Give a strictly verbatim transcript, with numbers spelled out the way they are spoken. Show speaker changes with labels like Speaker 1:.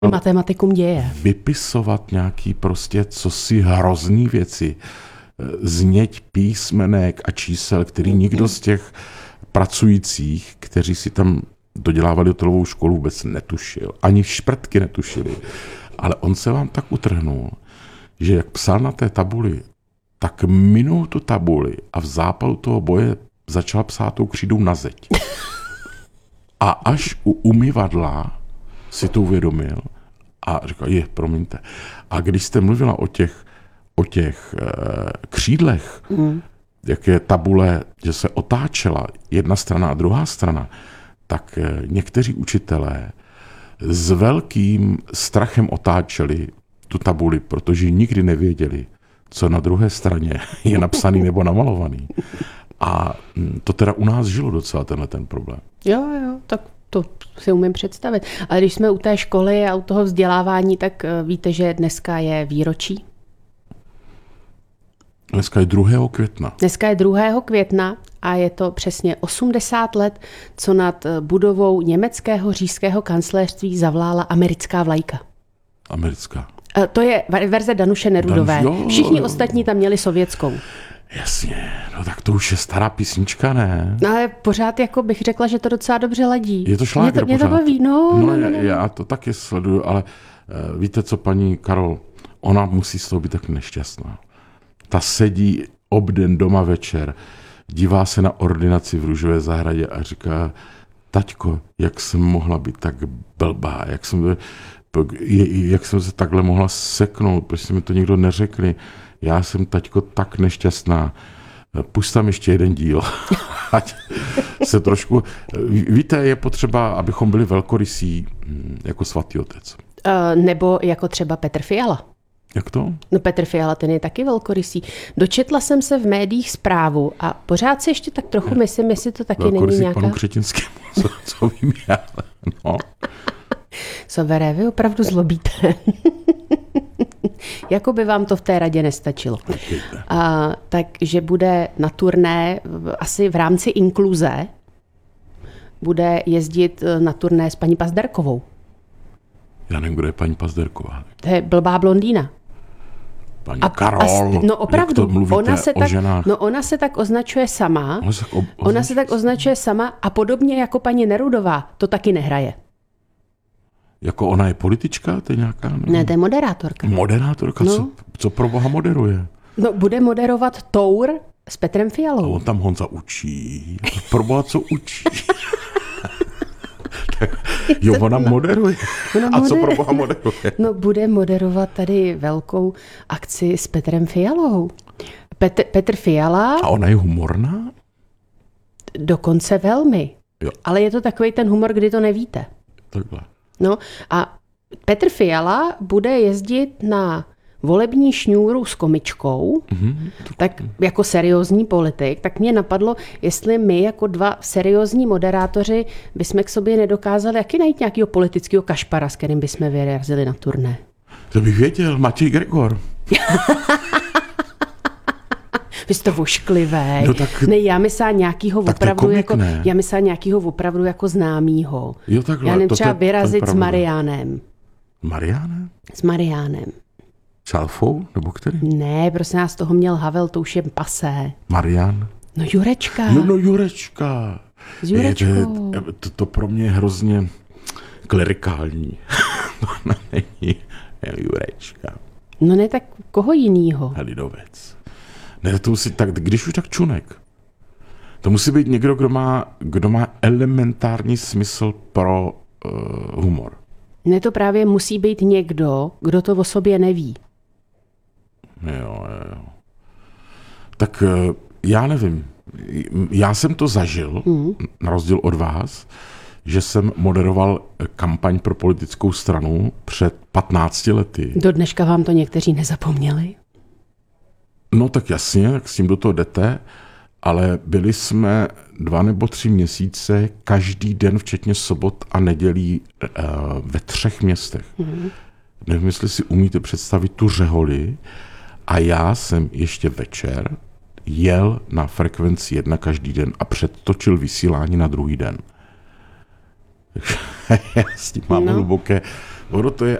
Speaker 1: matematikum děje.
Speaker 2: Vypisovat nějaký prostě cosi hrozný věci, zněť písmenek a čísel, který nikdo z těch pracujících, kteří si tam dodělávali hotelovou školu, vůbec netušil. Ani šprtky netušili. Ale on se vám tak utrhnul, že jak psal na té tabuli, tak minul tu tabuli a v zápalu toho boje začal psát tou křídou na zeď. A až u umyvadla si to uvědomil a říkal, je, promiňte. A když jste mluvila o těch, o těch e, křídlech, mm. jak je tabule, že se otáčela jedna strana a druhá strana, tak e, někteří učitelé s velkým strachem otáčeli tu tabuli, protože nikdy nevěděli, co na druhé straně je napsaný nebo namalovaný. A to teda u nás žilo docela tenhle ten problém.
Speaker 1: Jo, jo, tak to si umím představit. Ale když jsme u té školy a u toho vzdělávání, tak víte, že dneska je výročí?
Speaker 2: Dneska je druhého května.
Speaker 1: Dneska je druhého května a je to přesně osmdesát let, co nad budovou německého říšského kancléřství zavlála americká vlajka.
Speaker 2: Americká.
Speaker 1: To je verze Danuše Nerudové.
Speaker 2: Dan, jo,
Speaker 1: Všichni
Speaker 2: jo.
Speaker 1: ostatní tam měli sovětskou.
Speaker 2: Jasně, no tak to už je stará písnička, ne?
Speaker 1: No ale pořád jako bych řekla, že to docela dobře ladí.
Speaker 2: Je to šláger
Speaker 1: mě to,
Speaker 2: pořád.
Speaker 1: Mě to baví, no.
Speaker 2: No,
Speaker 1: no, no, no.
Speaker 2: Já to taky sleduju, ale uh, víte co, paní Karol, ona musí z toho být tak nešťastná. Ta sedí obden doma večer, dívá se na ordinaci v Růžové zahradě a říká, taťko, jak jsem mohla být tak blbá, jak jsem, jak jsem se takhle mohla seknout, protože mi to nikdo neřekli. Já jsem, taťko, tak nešťastná. Pusť tam ještě jeden díl. Ať se trošku... Víte, je potřeba, abychom byli velkorysí jako svatý otec.
Speaker 1: Uh, nebo jako třeba Petr Fiala.
Speaker 2: Jak to?
Speaker 1: No Petr Fiala, ten je taky velkorysý. Dočetla jsem se v médiích zprávu a pořád si ještě tak trochu myslím, jestli to taky není nějaká...
Speaker 2: panu Křetinskému, co, co vím já. No.
Speaker 1: Sovere, vy opravdu zlobíte. Jako by vám to v té radě nestačilo. A, takže bude na turné, asi v rámci inkluze, bude jezdit na turné s paní Pazderkovou.
Speaker 2: Já nevím, kdo je paní Pazderková.
Speaker 1: To je blbá blondýna.
Speaker 2: Paní
Speaker 1: a,
Speaker 2: Karol,
Speaker 1: a, no opravdu,
Speaker 2: jak to mluvíte
Speaker 1: ona se
Speaker 2: o
Speaker 1: tak,
Speaker 2: ženách.
Speaker 1: no ona se tak označuje sama.
Speaker 2: Ona se tak, ob,
Speaker 1: ona se tak označuje sama a podobně jako paní Nerudová to taky nehraje.
Speaker 2: Jako ona je politička, to je nějaká? Ne,
Speaker 1: ne to je moderátorka.
Speaker 2: Moderátorka, no. co, co pro boha moderuje?
Speaker 1: No bude moderovat Tour s Petrem Fialou.
Speaker 2: A on tam Honza učí. Pro boha, co učí? Jo, ona moderuje.
Speaker 1: Ona
Speaker 2: A
Speaker 1: moder...
Speaker 2: co pro boha moderuje?
Speaker 1: No bude moderovat tady velkou akci s Petrem Fialou. Petr, Petr Fiala...
Speaker 2: A ona je humorná?
Speaker 1: Dokonce velmi.
Speaker 2: Jo.
Speaker 1: Ale je to takový ten humor, kdy to nevíte.
Speaker 2: Takhle.
Speaker 1: No a Petr Fiala bude jezdit na volební šňůru s komičkou, mm-hmm. tak jako seriózní politik, tak mě napadlo, jestli my jako dva seriózní moderátoři bychom k sobě nedokázali jaký najít nějakého politického kašpara, s kterým bychom vyrazili na turné.
Speaker 2: To bych věděl, Matěj Gregor.
Speaker 1: Vy jste vošklivý.
Speaker 2: No tak,
Speaker 1: ne, já myslela nějakýho opravdu
Speaker 2: komik,
Speaker 1: jako,
Speaker 2: ne.
Speaker 1: já myslela nějakýho opravdu jako známýho.
Speaker 2: Jo, takhle,
Speaker 1: já nevím,
Speaker 2: to,
Speaker 1: třeba
Speaker 2: to,
Speaker 1: vyrazit
Speaker 2: to
Speaker 1: s Mariánem.
Speaker 2: Mariánem?
Speaker 1: S Mariánem.
Speaker 2: S Alfou? Nebo který?
Speaker 1: Ne, prosím nás, toho měl Havel, to už je pasé.
Speaker 2: Marián?
Speaker 1: No Jurečka.
Speaker 2: Jo, no Jurečka.
Speaker 1: S Jurečkou.
Speaker 2: Je, to, to, to pro mě je hrozně klerikální. To není Jurečka.
Speaker 1: No ne, tak koho jinýho?
Speaker 2: Lidovec. Ne, to musí, tak, když už tak Čunek. To musí být někdo, kdo má, kdo má elementární smysl pro uh, humor.
Speaker 1: Ne, to právě musí být někdo, kdo to o sobě neví.
Speaker 2: Jo, jo. Tak uh, já nevím. Já jsem to zažil, mm. na rozdíl od vás, že jsem moderoval kampaň pro politickou stranu před patnácti lety.
Speaker 1: Do dneška vám to někteří nezapomněli?
Speaker 2: No tak jasně, tak s tím do toho jdete, ale byli jsme dva nebo tři měsíce každý den, včetně sobot a nedělí uh, ve třech městech. Mm. Nevím, jestli si umíte představit tu řeholi a já jsem ještě večer jel na frekvenci jedna každý den a předtočil vysílání na druhý den. Já s tím mám no. hluboké, Ono to je